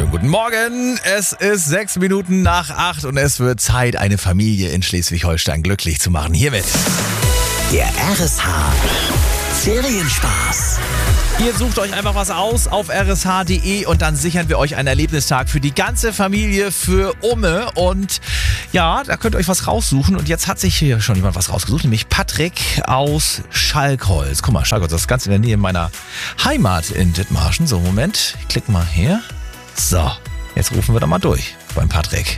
Schönen guten Morgen. Es ist 6 Minuten nach 8 und es wird Zeit, eine Familie in Schleswig-Holstein glücklich zu machen. Hiermit Der RSH Ferienspaß. Ihr sucht euch einfach was aus auf rsh.de und dann sichern wir euch einen Erlebnistag für die ganze Familie, für Umme. Und ja, da könnt ihr euch was raussuchen. Und jetzt hat sich hier schon jemand was rausgesucht, nämlich Patrick aus Schalkholz. Guck mal, Schalkholz, das ist ganz in der Nähe meiner Heimat in Dithmarschen. So, Moment, ich klicke mal hier. So, jetzt rufen wir doch mal durch beim Patrick.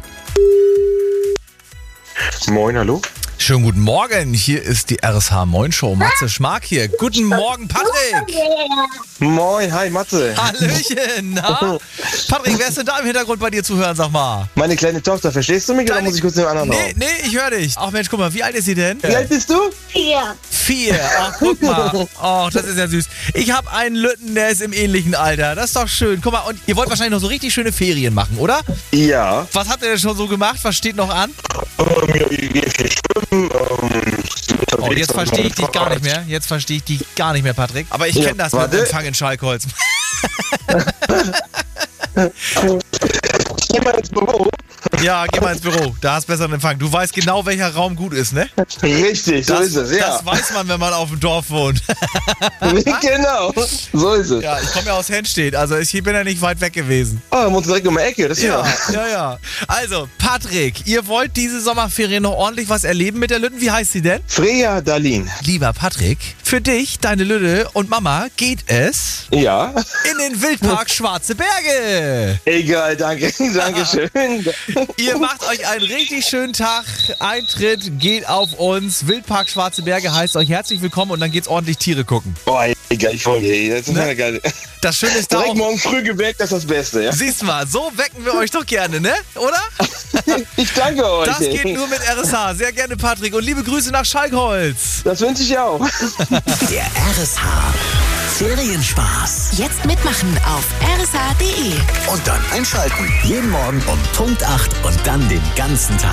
Moin, hallo? Schönen guten Morgen, hier ist die RSH Moin Show. Matze Schmark hier. Guten Morgen, Patrick. Moin, hi Matze. Hallöchen, na? Patrick, wer ist denn da im Hintergrund bei dir zu hören, sag mal? Meine kleine Tochter, verstehst du mich oder muss ich kurz den anderen Raum? Nee, ich höre dich. Ach Mensch, guck mal, wie alt ist sie denn? Wie alt bist du? 4. 4. Ach, guck mal. Oh, das ist ja süß. Ich habe einen Lütten, der ist im ähnlichen Alter. Das ist doch schön. Guck mal, und ihr wollt wahrscheinlich noch so richtig schöne Ferien machen, oder? Ja. Was habt ihr denn schon so gemacht? Was steht noch an? Ja, wir gehen viel schwimmen. Oh, jetzt verstehe ich dich gar nicht mehr. Jetzt verstehe ich dich gar nicht mehr, Patrick. Aber ich kenne das mit dem Empfang in Schalkholz. Geh mal ins Büro. Ja, geh mal ins Büro. Da hast du besseren Empfang. Du weißt genau, welcher Raum gut ist, ne? Richtig, so ist es, ja. Das weiß man, wenn man auf dem Dorf wohnt. Genau, so ist es. Ja, ich komme ja aus Henstedt, also ich bin ja nicht weit weg gewesen. Oh, wir uns direkt um die Ecke, das ist Ja. Also, Patrick, ihr wollt diese Sommerferien noch ordentlich was erleben mit der Lütten. Wie heißt sie denn? Freya Dalin. Lieber Patrick, für dich, deine Lütte und Mama geht es Ja. in den Wildpark Schwarze Berge. Egal, danke. Dankeschön. Ihr macht euch einen richtig schönen Tag. Eintritt geht auf uns. Wildpark Schwarze Berge heißt euch herzlich willkommen und dann geht's ordentlich Tiere gucken. Boah, egal, ich folge dir. Das ist eine geile. Das Schöne ist da Direkt auch, morgen früh geweckt, das ist das Beste, ja? siehst mal, so wecken wir euch doch gerne, ne? Oder? Ich danke euch. Das geht nur mit RSH. Sehr gerne, Patrick. Und liebe Grüße nach Schalkholz. Das wünsche ich auch. Der RSH Ferienspaß. Jetzt mitmachen auf rsh.de. Und dann einschalten. Jeden Morgen um Punkt 8 und dann den ganzen Tag.